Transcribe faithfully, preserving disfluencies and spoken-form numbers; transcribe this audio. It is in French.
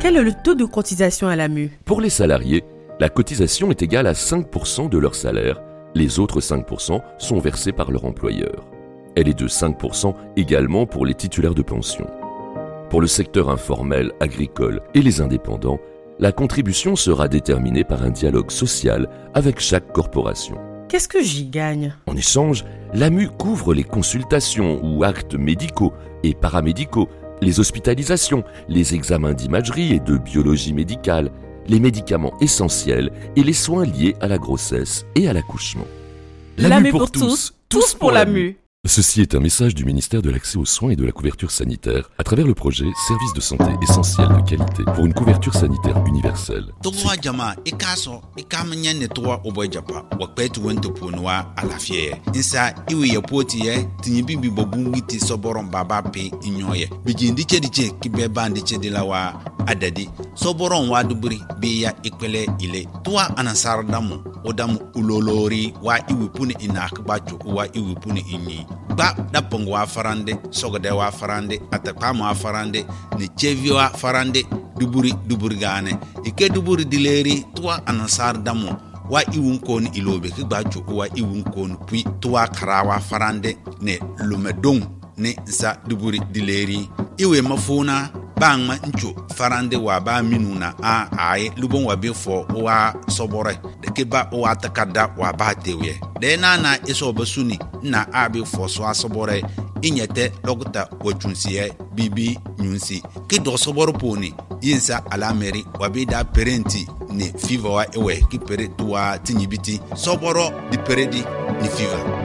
Quel est le taux de cotisation à l'A M U? Pour les salariés, la cotisation est égale à cinq pour cent de leur salaire. Les autres cinq pour cent sont versés par leur employeur. Elle est de cinq pour cent également pour les titulaires de pension. Pour le secteur informel, agricole et les indépendants, la contribution sera déterminée par un dialogue social avec chaque corporation. Qu'est-ce que j'y gagne? En échange, l'A M U couvre les consultations ou actes médicaux et paramédicaux, les hospitalisations, les examens d'imagerie et de biologie médicale, les médicaments essentiels et les soins liés à la grossesse et à l'accouchement. L'A M U pour tous, tous pour l'A M U. Ceci est un message du ministère de l'Accès aux soins et de la couverture sanitaire à travers le projet Services de santé essentiels de qualité pour une couverture sanitaire universelle. Togwa jama ikaso ikamanya netwa obojapa wakpetu wento ponwa alafie insa iwe yapoti ye tinyibi bobu witi soboron baba pe inyoye bijindi chediche kibeba ndiche dilawa adadi soboron wa duburi biya ikpele ile tuwa anasar damu odamu ulolori wa iwe puni inakbacho wa iwe puni inyi ba dapongo wa farande sogode wa farande atakpama wa farande ni chevi wa farande duburi duburi gane ike duburi dileri tuwa anasar damu wa iwun kon ilobe kigbacho wa iwun kon pui tuwa karawa farande ne lumedong ne za duburi dileri iwe mafuna bangma ncho farande wa ba minuna a ai lubon wa befo wa sobore de ke ba wa takada wa ba tewe de na na iso basuni na abi fo so asobore inyete logta wachunsiye bibi nyunsi ke do soboro poni yinsa ala meri wa be da parenti ne fever wa ewe ki pere tuwa tinyibiti soboro di peredi ni fever.